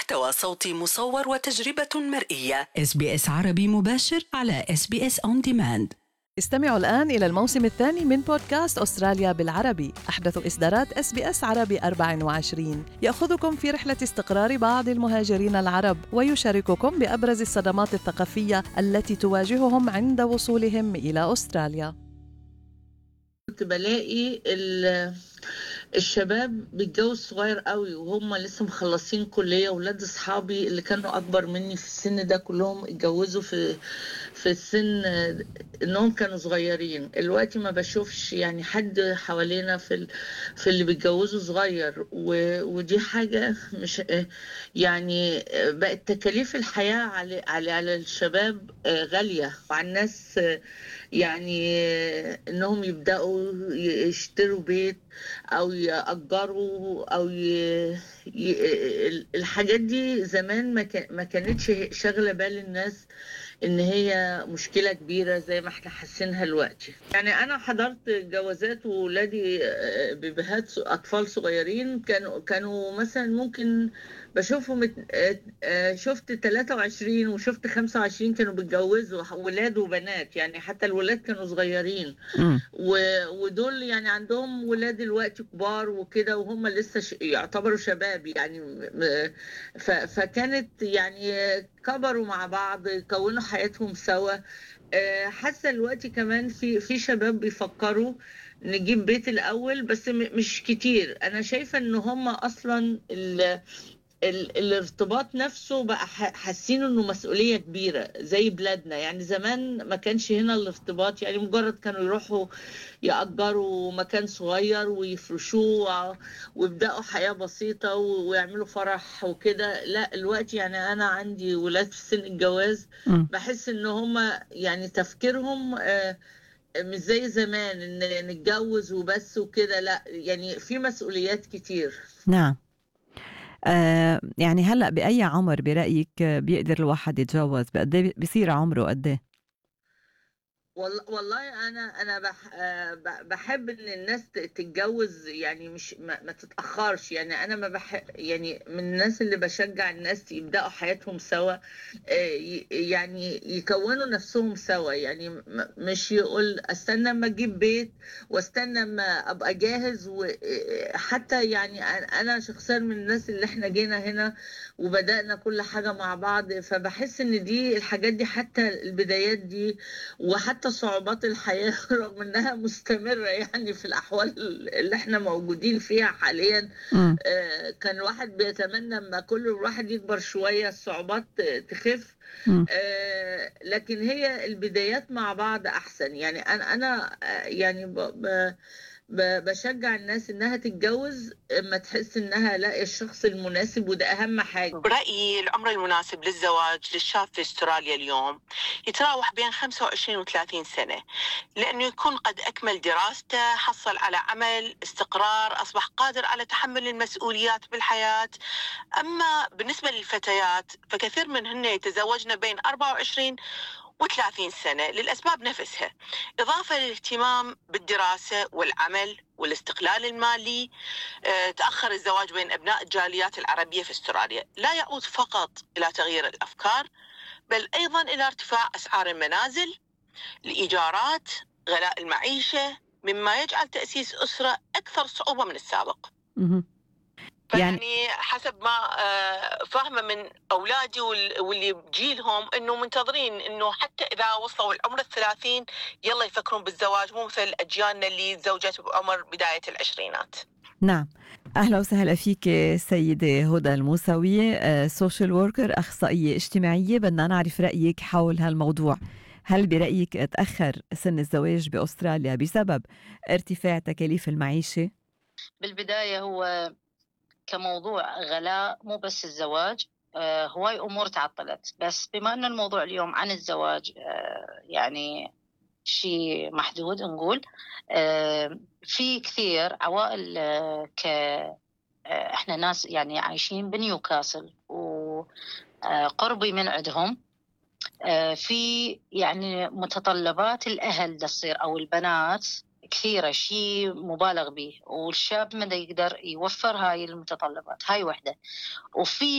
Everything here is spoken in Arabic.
محتوى صوتي مصور وتجربة مرئية. SBS عربي مباشر على SBS On Demand. استمعوا الآن إلى الموسم الثاني من بودكاست أستراليا بالعربي، أحدث إصدارات SBS عربي 24، يأخذكم في رحلة استقرار بعض المهاجرين العرب ويشارككم بأبرز الصدمات الثقافية التي تواجههم عند وصولهم إلى أستراليا. كنت بلاقي الشباب بيتجوز صغير قوي وهم لسه مخلصين كلية. ولاد أصحابي اللي كانوا أكبر مني في السن ده كلهم اتجوزوا في السن إنهم كانوا صغيرين. الوقت ما بشوفش يعني حد حوالينا في اللي بيتجوزوا صغير، ودي حاجة مش يعني بقت تكاليف الحياة على الشباب غالية، وعلى الناس يعني إنهم يبدأوا يشتروا بيت أو يأجروا أو الحاجات دي زمان ما كانتش شاغلة بال الناس إن هي مشكلة كبيرة زي ما احنا حاسينها دلوقتي. يعني أنا حضرت جوازات وولادي ببهات أطفال صغيرين كانوا مثلا ممكن بشوفهم شفت 23 وشفت 25 كانوا بيتجوزوا ولاد وبنات، يعني حتى الولاد كانوا صغيرين. ودول يعني عندهم ولاد دلوقتي كبار وكده وهم لسه يعتبروا شباب يعني. فكانت يعني كبروا مع بعض كونوا حياتهم سوا. حاسه دلوقتي كمان في شباب بيفكروا نجيب بيت الاول، بس مش كتير. انا شايفه ان هم اصلا الارتباط نفسه بقى حاسين انه مسؤولية كبيرة زي بلادنا. يعني زمان ما كانش هنا الارتباط، يعني مجرد كانوا يروحوا يأجروا مكان صغير ويفرشوه ويبدأوا حياة بسيطة ويعملوا فرح وكده. لا الوقت يعني انا عندي ولاد في سن الجواز بحس ان هم يعني تفكيرهم مش زي زمان ان نتجوز وبس وكده. لا يعني في مسؤوليات كتير. نعم. يعني هلأ بأي عمر برأيك بيقدر الواحد يتجوز؟ بقديه بيصير عمره قديه؟ والله انا بحب ان الناس تتجوز، يعني مش ما تتاخرش. يعني انا ما يعني من الناس اللي بشجع الناس يبداوا حياتهم سوا، يعني يكونوا نفسهم سوا. يعني مش يقول استنى اما اجيب بيت واستنى اما ابقى جاهز. وحتى يعني انا شخصيا من الناس اللي احنا جينا هنا وبدانا كل حاجه مع بعض، فبحس ان دي الحاجات دي حتى البدايات دي وحتى صعوبات الحياة رغم انها مستمرة يعني في الاحوال اللي احنا موجودين فيها حاليا. كان الواحد بيتمنى اما كل الواحد يكبر شوية الصعوبات تخف. لكن هي البدايات مع بعض احسن. يعني انا يعني بشجع الناس انها تتجوز اما تحس انها لاقي الشخص المناسب، وده اهم حاجة. برأيي العمر المناسب للزواج للشاب في استراليا اليوم يتراوح بين 25 و30 سنة، لأنه يكون قد أكمل دراسته، حصل على عمل، استقرار، أصبح قادر على تحمل المسؤوليات بالحياة. أما بالنسبة للفتيات فكثير منهن يتزوجن بين 24 و30 سنة للأسباب نفسها، إضافة للاهتمام بالدراسة والعمل والاستقلال المالي. تأخر الزواج بين أبناء الجاليات العربية في استراليا لا يعود فقط إلى تغيير الأفكار، بل أيضا إلى ارتفاع أسعار المنازل، الإيجارات، غلاء المعيشة، مما يجعل تأسيس أسرة أكثر صعوبة من السابق. يعني حسب ما فاهمة من أولادي واللي بجيلهم إنه منتظرين إنه حتى إذا وصلوا العمر 30 يلا يفكرون بالزواج، مو مثل أجيالنا اللي تزوجت بعمر بداية العشرينات. نعم. أهلا وسهلا فيك سيدة هدى الموسوي، سوشيال وركر، أخصائية اجتماعية. بدنا نعرف رأيك حول هالموضوع. هل برأيك تأخر سن الزواج بأستراليا بسبب ارتفاع تكاليف المعيشة؟ بالبداية هو كموضوع غلاء مو بس الزواج، هواي أمور تعطلت. بس بما أن الموضوع اليوم عن الزواج، يعني شيء محدود نقول، في كثير عوائل احنا ناس يعني عايشين بنيوكاسل وقربي من عندهم، في يعني متطلبات الأهل تصير أو البنات كثيرة، شيء مبالغ به، والشاب ما يقدر يوفر هاي المتطلبات. هاي وحدة. وفي